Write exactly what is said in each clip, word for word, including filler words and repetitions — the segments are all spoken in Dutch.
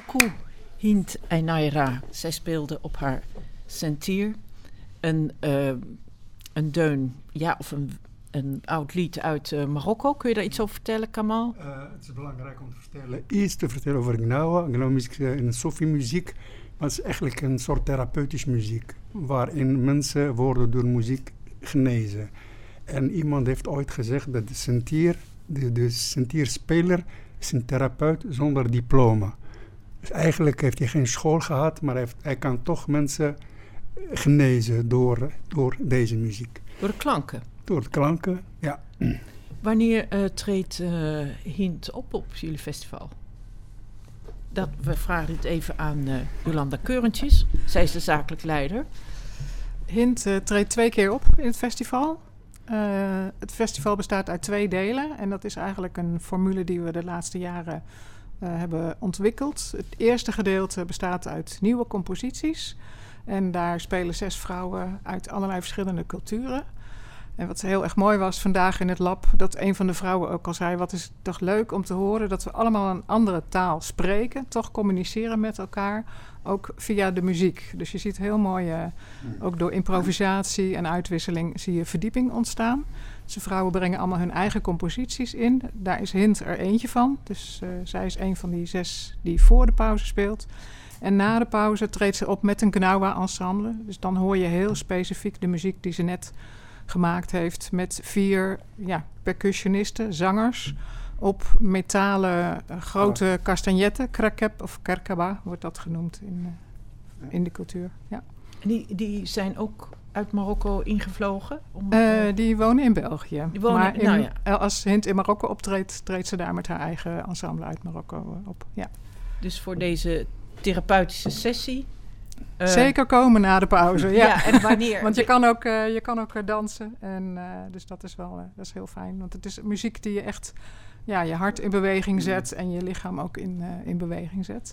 Marokko, Hind Einaira. Zij speelde op haar sentier een, uh, een deun, ja, of een, een oud lied uit uh, Marokko. Kun je daar iets over vertellen, Kamal? Uh, het is belangrijk om te vertellen, iets te vertellen over Gnawa. Gnawa is een Sofi-muziek, maar het is eigenlijk een soort therapeutische muziek, waarin mensen worden door muziek genezen. En iemand heeft ooit gezegd dat de sentier, de, de sentierspeler, is een therapeut zonder diploma. Dus eigenlijk heeft hij geen school gehad, maar hij, heeft, hij kan toch mensen genezen door, door deze muziek. Door de klanken? Door de klanken, ja. Wanneer uh, treedt uh, Hind op op jullie festival? Dat, we vragen dit even aan uh, Jolanda Keurentjes. Zij is de zakelijk leider. Hind uh, treedt twee keer op in het festival. Uh, het festival bestaat uit twee delen. En dat is eigenlijk een formule die we de laatste jaren uh, hebben ontwikkeld. Het eerste gedeelte bestaat uit nieuwe composities. En daar spelen zes vrouwen uit allerlei verschillende culturen. En wat heel erg mooi was vandaag in het lab, dat een van de vrouwen ook al zei, wat is het toch leuk om te horen dat we allemaal een andere taal spreken, toch communiceren met elkaar, ook via de muziek. Dus je ziet heel mooi, uh, ook door improvisatie en uitwisseling zie je verdieping ontstaan. Dus de vrouwen brengen allemaal hun eigen composities in. Daar is Hind er eentje van. Dus uh, zij is een van die zes die voor de pauze speelt. En na de pauze treedt ze op met een Gnawa-ensemble. Dus dan hoor je heel specifiek de muziek die ze net gemaakt heeft met vier ja, percussionisten, zangers, op metalen uh, grote castagnetten, krakeb of kerkaba wordt dat genoemd in, uh, in de cultuur. Ja. En die, die zijn ook uit Marokko ingevlogen? Om, uh, die wonen in België. Die wonen, maar in, nou ja. als Hind in Marokko optreedt, treedt ze daar met haar eigen ensemble uit Marokko uh, op. Ja. Dus voor deze therapeutische sessie? Uh, Zeker komen na de pauze, ja. ja en wanneer? Want je kan ook, uh, je kan ook uh, dansen. En, uh, dus dat is wel uh, dat is heel fijn. Want het is muziek die je echt ja, je hart in beweging zet en je lichaam ook in, uh, in beweging zet.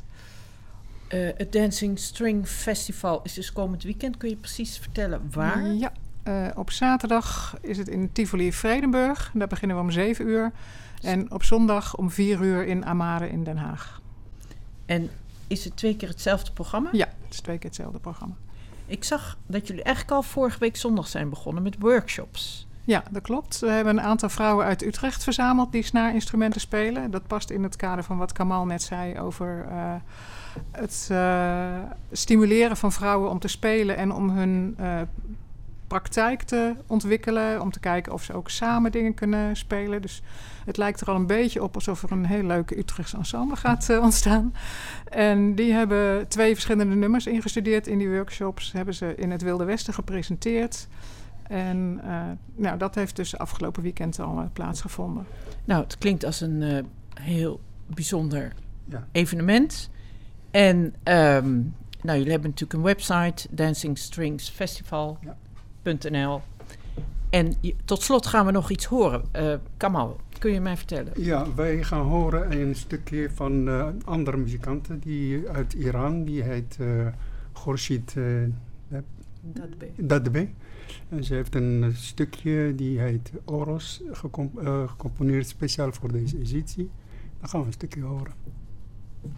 Uh, het Dancing String Festival is dus komend weekend. Kun je precies vertellen waar? Ja, uh, op zaterdag is het in Tivoli Vredenburg. Daar beginnen we om zeven uur. En op zondag om vier uur in Amare in Den Haag. En is het twee keer hetzelfde programma? Ja, het is twee keer hetzelfde programma. Ik zag dat jullie eigenlijk al vorige week zondag zijn begonnen met workshops. Ja, dat klopt. We hebben een aantal vrouwen uit Utrecht verzameld die snaarinstrumenten spelen. Dat past in het kader van wat Kamal net zei over uh, het uh, stimuleren van vrouwen om te spelen en om hun uh, praktijk te ontwikkelen. Om te kijken of ze ook samen dingen kunnen spelen. Dus het lijkt er al een beetje op alsof er een heel leuke Utrechtse ensemble gaat uh, ontstaan. En die hebben twee verschillende nummers ingestudeerd in die workshops. Hebben ze in het Wilde Westen gepresenteerd. En uh, nou, dat heeft dus afgelopen weekend al uh, plaatsgevonden. Nou, het klinkt als een uh, heel bijzonder ja. evenement. En um, nou, jullie hebben natuurlijk een website, dancing strings festival punt n l. Ja. En je, tot slot gaan we nog iets horen. Uh, Kamal, kun je mij vertellen? Ja, wij gaan horen een stukje van uh, een andere muzikant die uit Iran. Die heet uh, Khorshid uh, Dadbeh. Dadbeh. En ze heeft een stukje die heet Oros gecomp- uh, gecomponeerd speciaal voor deze editie. Dan gaan we een stukje horen.